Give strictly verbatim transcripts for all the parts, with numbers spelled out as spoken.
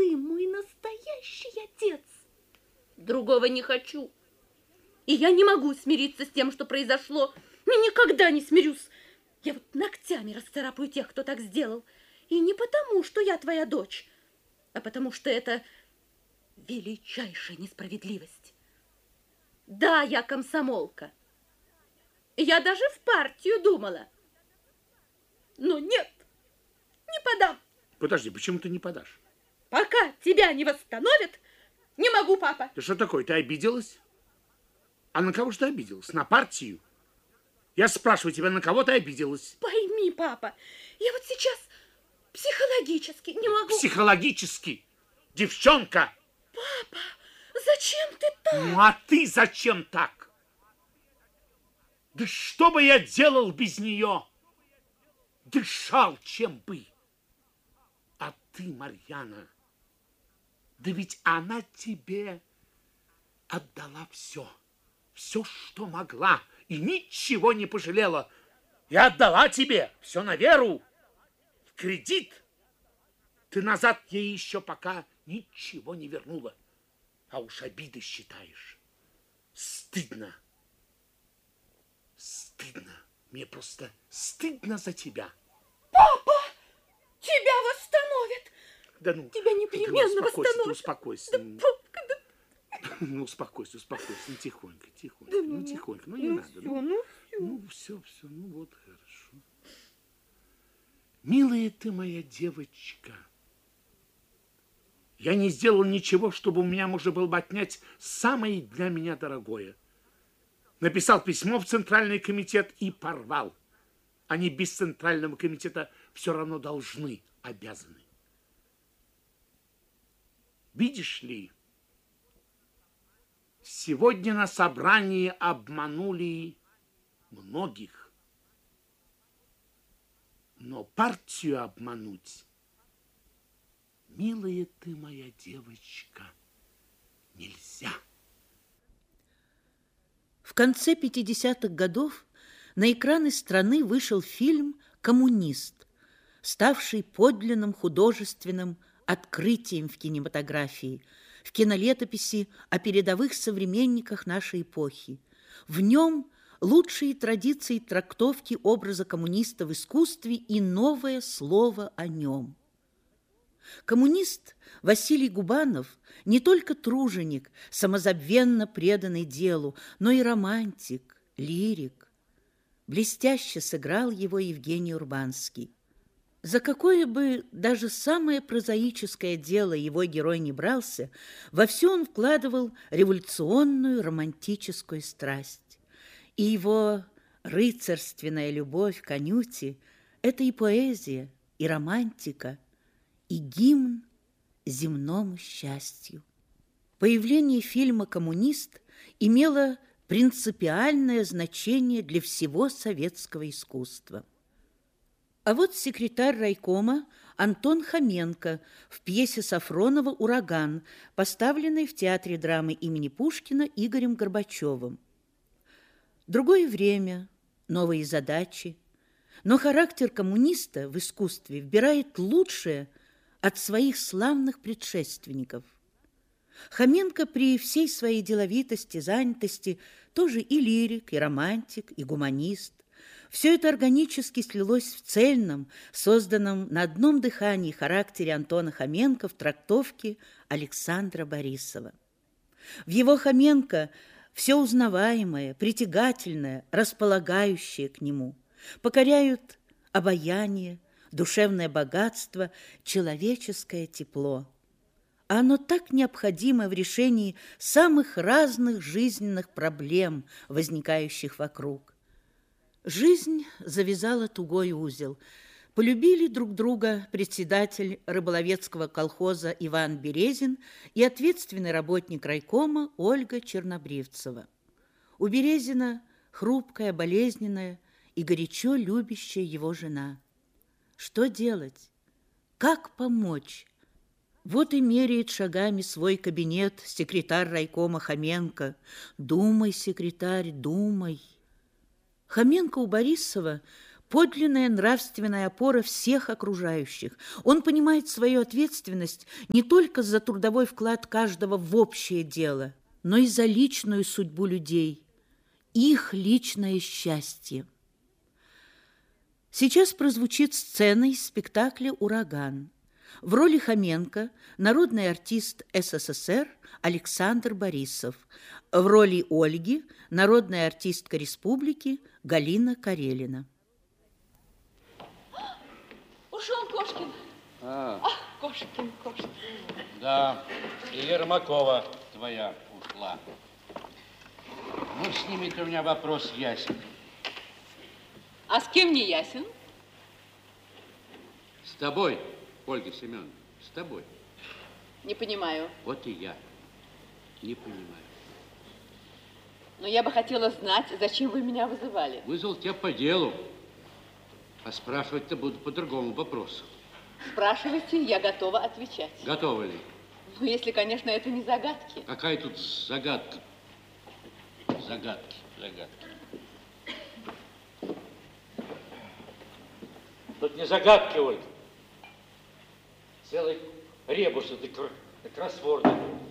ты мой настоящий отец. Другого не хочу. И я не могу смириться с тем, что произошло. Никогда не смирюсь. Я вот ногтями расцарапаю тех, кто так сделал. И не потому, что я твоя дочь, а потому что это величайшая несправедливость. Да, я комсомолка. Я даже в партию думала. Но нет, не подам. Подожди, почему ты не подашь? Пока тебя не восстановят, не могу, папа. Ты что такое, ты обиделась? А на кого же ты обиделась? На партию? Я спрашиваю тебя, на кого ты обиделась? Пойми, папа, я вот сейчас психологически не могу... Психологически? Девчонка! Папа, зачем ты так? Ну, а ты зачем так? Да что бы я делал без нее? Дышал, чем бы. А ты, Марьяна, да ведь она тебе отдала все. Все, что могла, и ничего не пожалела. И отдала тебе все на веру, в кредит. Ты назад ей еще пока ничего не вернула. А уж обиды считаешь. Стыдно. Стыдно. Мне просто стыдно за тебя. Папа, тебя восстановят. Да ну, тебя непременно восстановят. Успокойся, да, ну, папка, да... ну, успокойся, успокойся. Ну, тихонько, тихонько. Да, ну, ну, тихонько. Ну, не ну, надо. Все, ну, ну, все. ну, все, все. Ну, вот, хорошо. Милая ты моя девочка, я не сделал ничего, чтобы у меня можно было бы отнять самое для меня дорогое. Написал письмо в Центральный комитет и порвал. Они без Центрального комитета все равно должны, обязаны. Видишь ли, сегодня на собрании обманули многих. Но партию обмануть, милая ты моя девочка, нельзя. В конце пятидесятых годов на экраны страны вышел фильм «Коммунист», ставший подлинным художественным открытием в кинематографии, в кинолетописи о передовых современниках нашей эпохи. В нем лучшие традиции трактовки образа коммуниста в искусстве и новое слово о нем. Коммунист Василий Губанов не только труженик, самозабвенно преданный делу, но и романтик, лирик. Блестяще сыграл его Евгений Урбанский. За какое бы даже самое прозаическое дело его герой не брался, во все он вкладывал революционную романтическую страсть. И его рыцарственная любовь к Анюте – это и поэзия, и романтика, и гимн земному счастью. Появление фильма «Коммунист» имело принципиальное значение для всего советского искусства. А вот секретарь райкома Антон Хоменко в пьесе Сафронова «Ураган», поставленной в Театре драмы имени Пушкина Игорем Горбачевым. Другое время, новые задачи, но характер коммуниста в искусстве вбирает лучшее от своих славных предшественников. Хоменко при всей своей деловитости, занятости тоже и лирик, и романтик, и гуманист. Все это органически слилось в цельном, созданном на одном дыхании характере Антона Хоменко в трактовке Александра Борисова. В его Хоменко все узнаваемое, притягательное, располагающее к нему, покоряют обаяние, душевное богатство, человеческое тепло. А оно так необходимо в решении самых разных жизненных проблем, возникающих вокруг. Жизнь завязала тугой узел. Полюбили друг друга председатель рыболовецкого колхоза Иван Березин и ответственный работник райкома Ольга Чернобривцева. У Березина хрупкая, болезненная и горячо любящая его жена. Что делать? Как помочь? Вот и меряет шагами свой кабинет секретарь райкома Хоменко. Думай, секретарь, думай. Хоменко у Борисова подлинная нравственная опора всех окружающих. Он понимает свою ответственность не только за трудовой вклад каждого в общее дело, но и за личную судьбу людей, их личное счастье. Сейчас прозвучит сцена из спектакля «Ураган». В роли Хоменко народный артист СССР Александр Борисов. В роли Ольги народная артистка республики Галина Карелина. Ушел Кошкин. А. Ах, Кошкин, Кошкин. Да, и Ермакова твоя ушла. Ну, с ними-то у меня вопрос ясен. А с кем не ясен? С тобой, Ольга Семеновна, с тобой. Не понимаю. Вот и я не понимаю. Но я бы хотела знать, зачем вы меня вызывали. Вызвал тебя по делу. А спрашивать-то буду по другому вопросу. Спрашивайте, я готова отвечать. Готовы ли? Ну, если, конечно, это не загадки. Какая тут загадка? Загадки, загадки. Тут не загадки, Ольга. Целый ребус, это кр... кроссворды.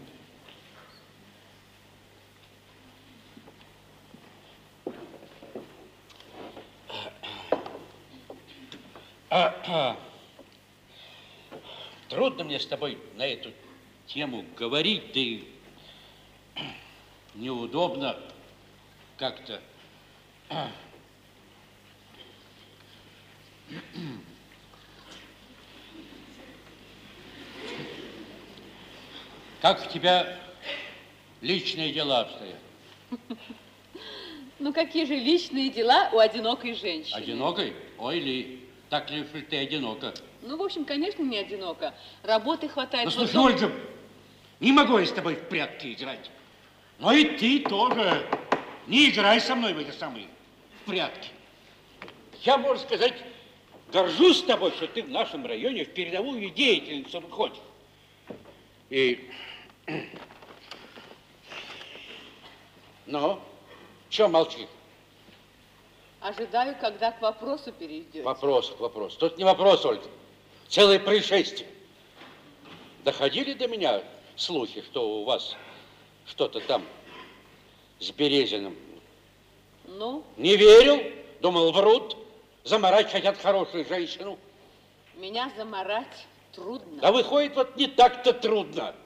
Трудно мне с тобой на эту тему говорить, да и неудобно как-то. Как у тебя личные дела обстоят? Ну, какие же личные дела у одинокой женщины? Одинокой? Ой, Ли, так ли ты одинока? Ну, в общем, конечно, не одиноко. Работы хватает. Ну, Вот слушай, дом- Ольга, не могу я с тобой в прятки играть. Но и ты тоже не играй со мной в эти самые прятки. Я, можно сказать, горжусь тобой, что ты в нашем районе в передовую деятельницу выходишь. И... Ну, что молчишь? Ожидаю, когда к вопросу перейдете. Вопрос, вопрос. Тут не вопрос, Ольга. Целое происшествие. Доходили до меня слухи, что у вас что-то там с Березиным? Ну? Не верил, думал, врут. Заморать хотят хорошую женщину. Меня заморать трудно. Да выходит, вот не так-то трудно.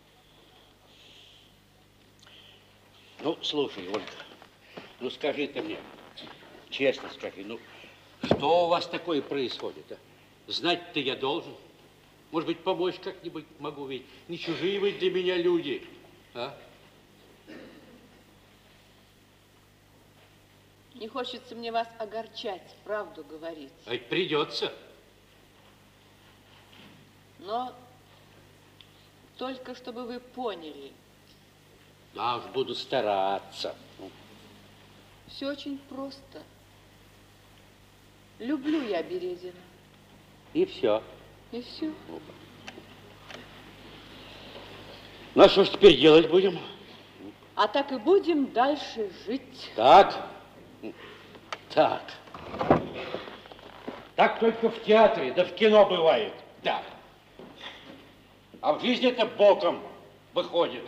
Ну, слушай, Ольга, ну скажи ты мне, честно скажи, ну, что у вас такое происходит, а? Знать-то я должен. Может быть, помочь как-нибудь могу, ведь не чужие вы для меня люди, а? Не хочется мне вас огорчать, правду говорить. А ведь придется. Но только чтобы вы поняли. Да уж, буду стараться. Все очень просто. Люблю я Березина. И все. И все. Ну, а что ж теперь делать будем? А так и будем дальше жить. Так. Так. Так только в театре, да в кино бывает. Да. А в жизни это боком выходит.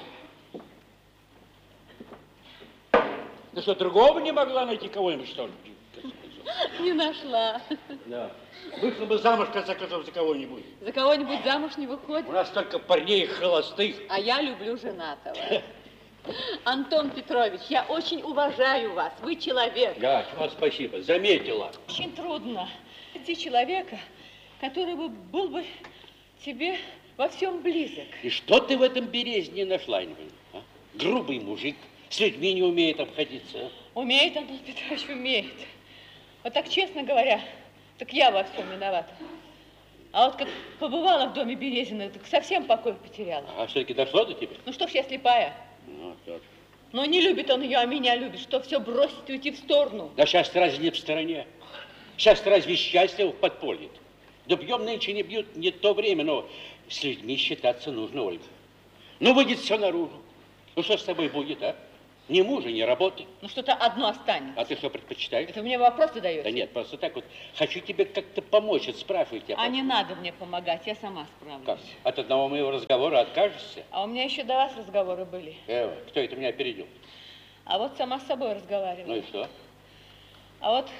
Ты что, другого не могла найти кого-нибудь, что ли? Не нашла. Да. Вышла бы замуж, в конце концов, за кого-нибудь. За кого-нибудь замуж не выходит. У нас только парней холостых. А я люблю женатого. Антон Петрович, я очень уважаю вас. Вы человек. Да, вот спасибо. Заметила. Очень трудно найти человека, который бы был бы тебе во всем близок. И что ты в этом Березине нашла, не понимаю, а? Грубый мужик, с людьми не умеет обходиться. А? Умеет, Антон Петрович, умеет. Вот так, честно говоря, так я во всем виновата. А вот как побывала в доме Березина, так совсем покой потеряла. А все-таки дошло до тебя? Ну что ж, я слепая. Ну, так. Но не любит он ее, а меня любит. Что все бросить и уйти в сторону? Да сейчас разве не в стороне? Сейчас разве счастье в подполье? Да бьем нынче, не бьют, не то время, но с людьми считаться нужно, Ольга. Ну, выйдет все наружу. Ну, что с тобой будет, а? Ни мужа, ни работы. Ну, что-то одно останется. А ты что предпочитаешь? Это вы мне вопросы даете? Да нет, просто так вот. Хочу тебе как-то помочь, вот спрашиваю тебя. А не надо мне помогать, я сама справлюсь. Как? От одного моего разговора откажешься? А у меня еще до вас разговоры были. Эва, кто это меня опередил? А вот сама с собой разговаривала. Ну и что? А вот,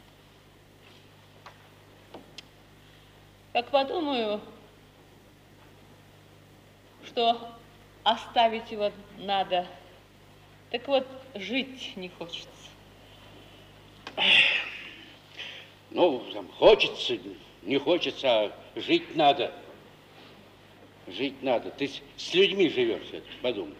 как подумаю, что оставить его надо, так вот жить не хочется. Ну, там, хочется, не хочется, а жить надо. Жить надо. Ты с, с людьми живешь, это, подумай.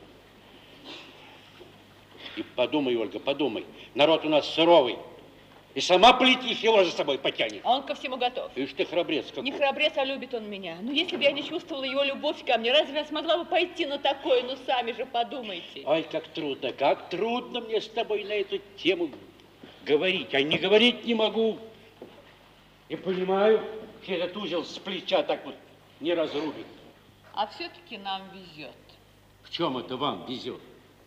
И подумай, Ольга, подумай. Народ у нас суровый. И сама полетишь, его за собой потянет. А он ко всему готов. Ишь ты храбрец какой. Не храбрец, а любит он меня. Ну, если бы я не чувствовала его любовь ко мне, разве я смогла бы пойти на такое? Ну, сами же подумайте. Ой, как трудно, как трудно мне с тобой на эту тему говорить. А не говорить не могу. И понимаю, что этот узел с плеча так вот не разрубит. А все-таки нам везет. В чем это вам везет?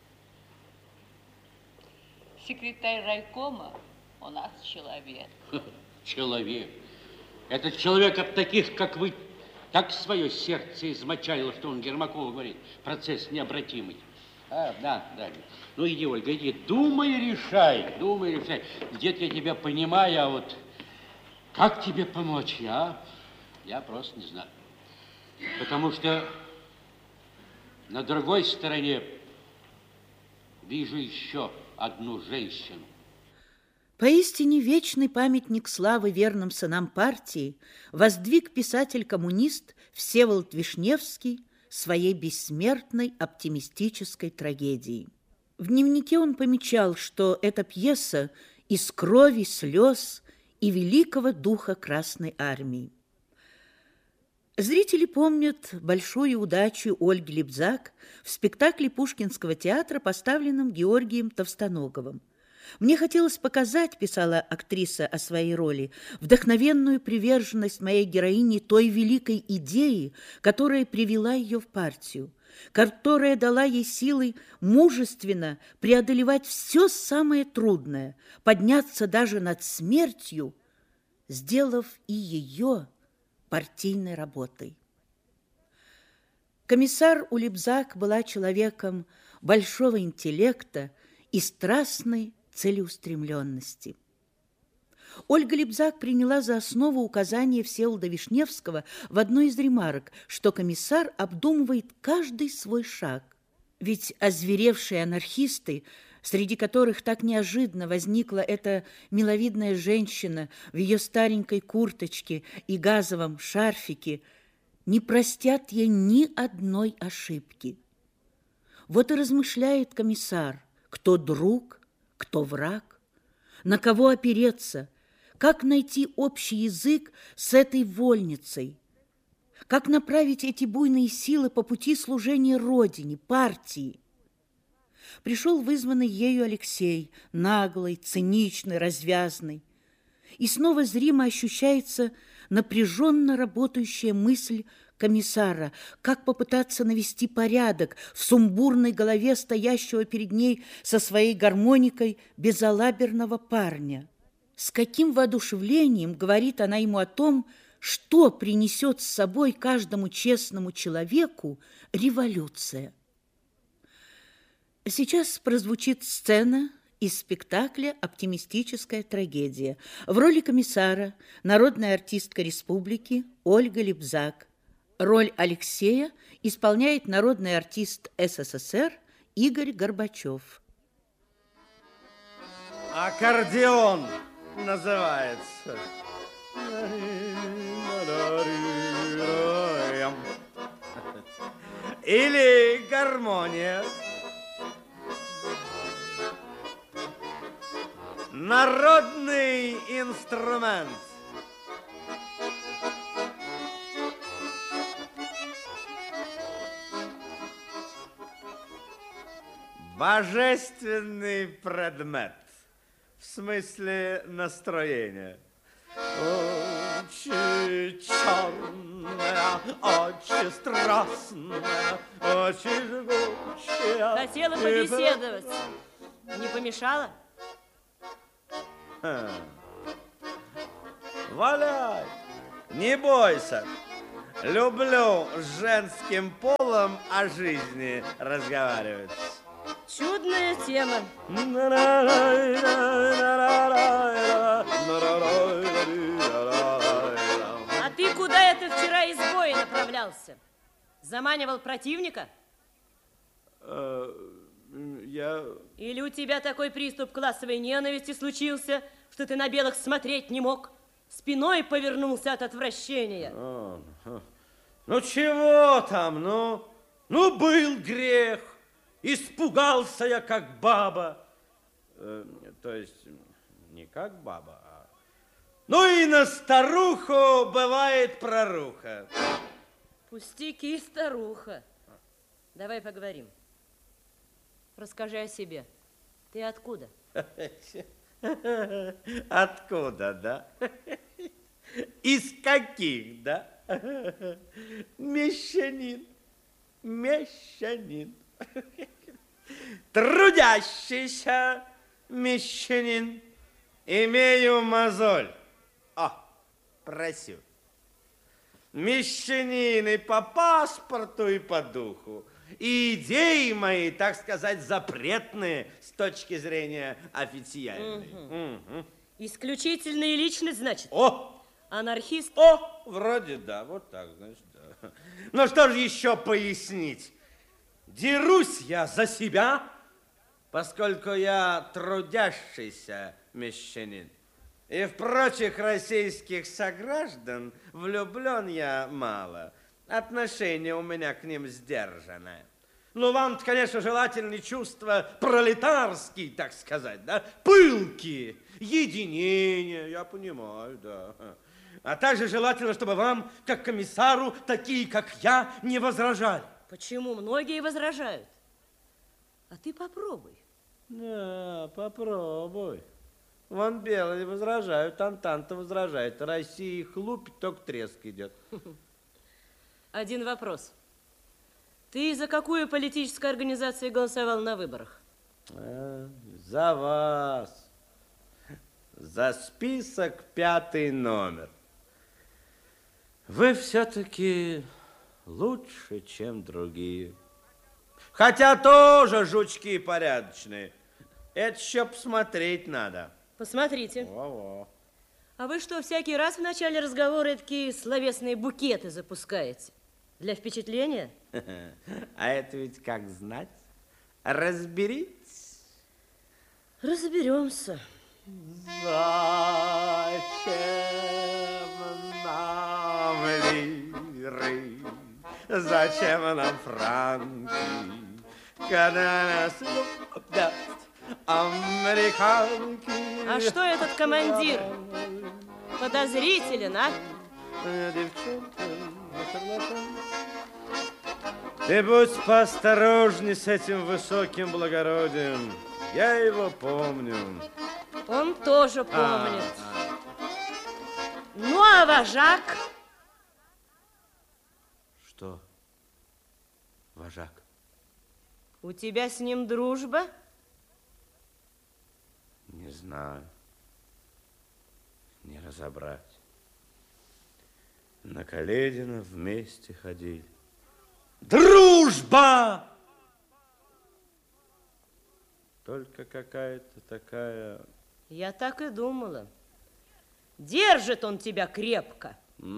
Секретарь райкома у нас человек. Человек. Этот человек от таких, как вы, так свое сердце измочалило, что он Ермакову говорит, процесс необратимый. А, да, да. Ну, иди, Ольга, иди, думай, решай, думай, решай. Где-то я тебя понимаю, а вот как тебе помочь, я, я просто не знаю. Потому что на другой стороне вижу еще одну женщину. Поистине вечный памятник славы верным сынам партии воздвиг писатель-коммунист Всеволод Вишневский своей бессмертной оптимистической трагедией. В дневнике он помечал, что эта пьеса из крови, слез и великого духа Красной Армии. Зрители помнят большую удачу Ольги Либзак в спектакле Пушкинского театра, поставленном Георгием Товстоноговым. «Мне хотелось показать, — писала актриса о своей роли, — вдохновенную приверженность моей героини той великой идеи, которая привела ее в партию, которая дала ей силы мужественно преодолевать все самое трудное, подняться даже над смертью, сделав и ее партийной работой». Комиссар у Либзак была человеком большого интеллекта и страстной целеустремленности. Ольга Либзак приняла за основу указания Всеволода Вишневского в одной из ремарок, что комиссар обдумывает каждый свой шаг. Ведь озверевшие анархисты, среди которых так неожиданно возникла эта миловидная женщина в ее старенькой курточке и газовом шарфике, не простят ей ни одной ошибки. Вот и размышляет комиссар, кто друг, кто враг, на кого опереться, как найти общий язык с этой вольницей, как направить эти буйные силы по пути служения Родине, партии. Пришел вызванный ею Алексей, наглый, циничный, развязный, и снова зримо ощущается напряженно работающая мысль комиссара, как попытаться навести порядок в сумбурной голове стоящего перед ней со своей гармоникой безалаберного парня. С каким воодушевлением говорит она ему о том, что принесет с собой каждому честному человеку революция. Сейчас прозвучит сцена из спектакля «Оптимистическая трагедия». В роли комиссара народная артистка республики Ольга Либзак. Роль Алексея исполняет народный артист СССР Игорь Горбачев. Аккордеон называется. Или гармония. Народный инструмент. Божественный предмет. В смысле настроения. О, очи черные, очи страстные, очи жгучие. Хотела И побеседовать. Не помешала? Ха. Валяй, не бойся. Люблю с женским полом о жизни разговаривать. Чудная тема. А ты куда это вчера из боя направлялся? Заманивал противника? Я... Или у тебя такой приступ классовой ненависти случился, что ты на белых смотреть не мог? Спиной повернулся от отвращения. О, ну чего там, ну? Ну, был грех. Испугался я, как баба. Э, то есть, не как баба, а... Ну и на старуху бывает проруха. Пустяки, старуха. Давай поговорим. Расскажи о себе. Ты откуда? Откуда, да? Из каких, да? Мещанин. Мещанин. Трудящийся мещанин. Имею мозоль. О, просю. Мещанин и по паспорту, и по духу. И идеи мои, так сказать, запретные с точки зрения официальной. Угу. Угу. Исключительная личность, значит? О! Анархист? О, вроде да, вот так, значит, да. Ну что же еще пояснить? Дерусь я за себя, поскольку я трудящийся мещанин. И в прочих российских сограждан влюблен я мало. Отношение у меня к ним сдержанное. Ну, вам, конечно, желательны чувства пролетарские, так сказать, да? Пылкие, единение, я понимаю, да. А также желательно, чтобы вам, как комиссару, такие, как я, не возражали. Почему? Многие возражают. А ты попробуй. Да, попробуй. Вон белые возражают, Антанта возражает. Россия их лупит, только треск идет. Один вопрос. Ты за какую политическую организацию голосовал на выборах? А, за вас. За список пятый номер. Вы все-таки лучше, чем другие. Хотя тоже жучки порядочные. Это еще посмотреть надо. Посмотрите. Во-во. А вы что, всякий раз в начале разговора такие словесные букеты запускаете? Для впечатления? А это ведь как знать? Разберитесь. Разберемся. Зачем нам лиры? Зачем нам франки? Когда нас любят американки. А что этот командир? Подозрителен, а? Девчонка, ты будь поосторожней с этим высоким благородием. Я его помню. Он тоже помнит. А, а. Ну, а вожак? Что? Вожак? У тебя с ним дружба? Не знаю. Не разобрать. На Каледина вместе ходили. Дружба! Только какая-то такая... Я так и думала. Держит он тебя крепко.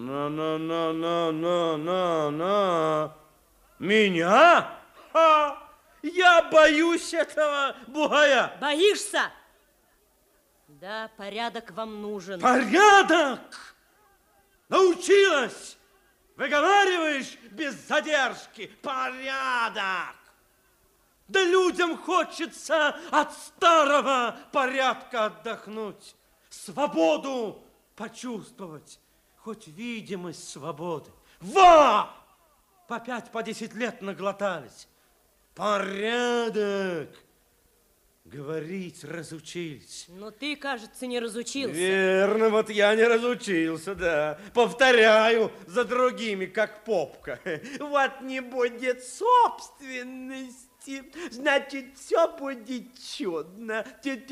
Но-но-но-но-но-но. Меня? Ха! Я боюсь этого бугая. Боишься? Да, порядок вам нужен. Порядок! Научилась! Выговариваешь без задержки. Порядок! Да людям хочется от старого порядка отдохнуть, свободу почувствовать, хоть видимость свободы. Во! По пять, по десять лет наглотались. Порядок! говорить разучились. Но ты, кажется, не разучился. Верно, вот я не разучился, да. Повторяю за другими, как попка. Вот не будет собственности, значит, все будет чудно.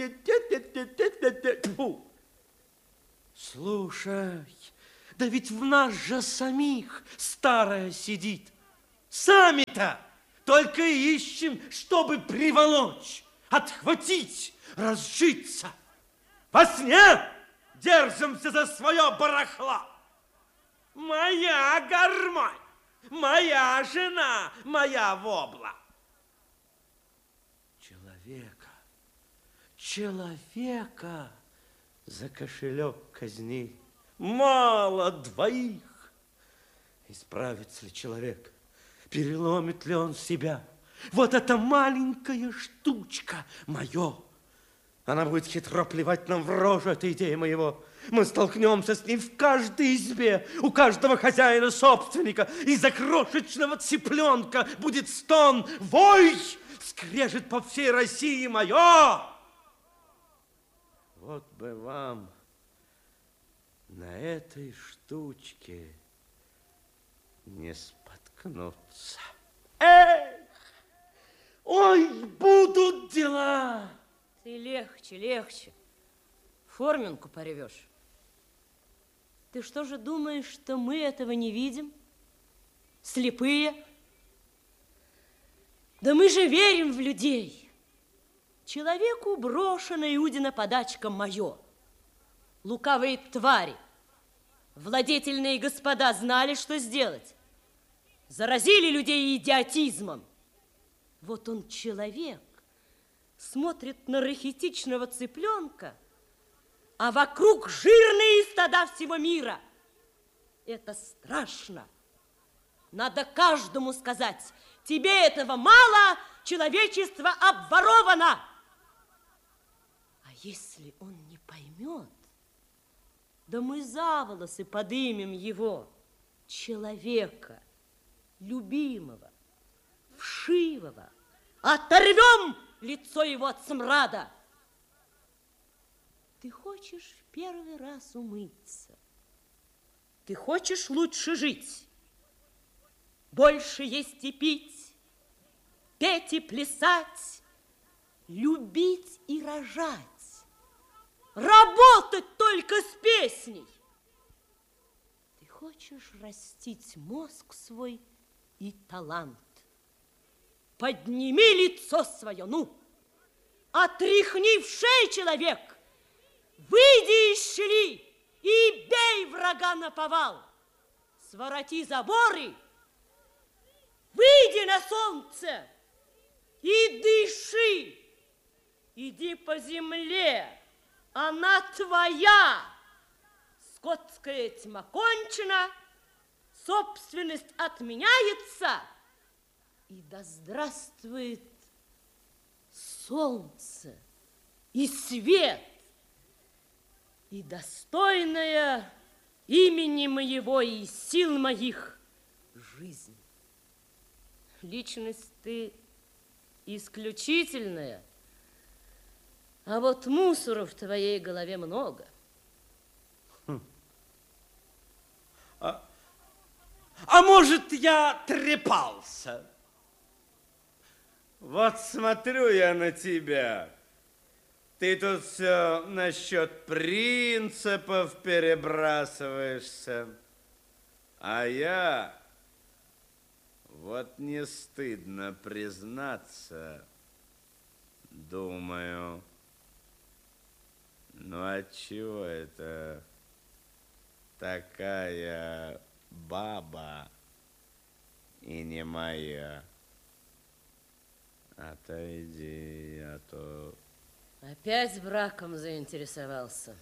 Тьфу. Слушай, да ведь в нас же самих старая сидит. Сами-то только ищем, чтобы приволочь, отхватить, разжиться. Во сне держимся за свое барахло. Моя гармонь, моя жена, моя вобла. Человека, человека за кошелек казни. Мало двоих. Исправится ли человек? Переломит ли он себя? Вот эта маленькая штучка мое. Она будет хитро плевать нам в рожу, эта идея моего. Мы столкнемся с ней в каждой избе, у каждого хозяина-собственника. Из-за крошечного цыпленка будет стон, вой, скрежет по всей России мое. Вот бы вам на этой штучке не споткнуться. Эх! Ой, будут дела! Ты легче, легче. Форменку порвешь. Ты что же думаешь, что мы этого не видим? Слепые? Да мы же верим в людей. Человеку брошено Иудина подачка мое. Лукавые твари, владетельные господа знали, что сделать. Заразили людей идиотизмом. Вот он человек, смотрит на рахитичного цыпленка, а вокруг жирные стада всего мира. Это страшно. Надо каждому сказать, тебе этого мало, человечество обворовано. А если он не поймет, да мы за волосы подымем его, человека, любимого, вшивого, оторвем лицо его от смрада. Ты хочешь в первый раз умыться, ты хочешь лучше жить, больше есть и пить, петь и плясать, любить и рожать, работать только с песней. Ты хочешь растить мозг свой и талант. Подними лицо свое, ну, отряхни в шею, человек, выйди из щели и бей врага наповал. Свороти заборы, выйди на солнце и дыши. Иди по земле, она твоя. Скотская тьма кончена, собственность отменяется, и да здравствует солнце и свет, и достойная имени моего и сил моих жизнь. Личность ты исключительная, а вот мусора в твоей голове много. А, а может, я трепался? Вот смотрю я на тебя. Ты тут все насчет принципов перебрасываешься. А я, вот не стыдно признаться, думаю, ну отчего это такая баба и не моя? Отойди, а то... Опять браком заинтересовался.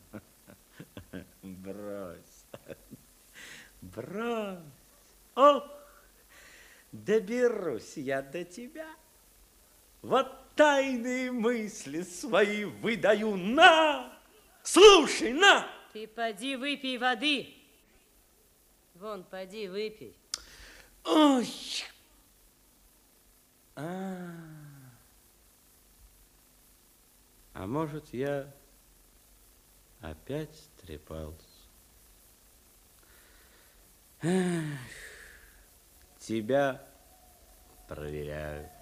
Брось, брось. Ох, доберусь я до тебя. Вот тайные мысли свои выдаю. На, слушай, на. Ты поди выпей воды. Вон, поди выпей. Ой. А. А может, я опять стрепался. Эх, тебя проверяю.